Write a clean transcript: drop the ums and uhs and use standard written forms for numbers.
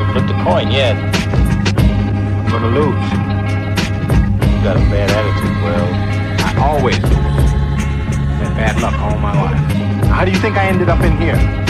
Flip the coin, yeah. I'm gonna lose. You got a bad attitude, Well. I always lose. Had bad luck all my life. How do you think I ended up in here?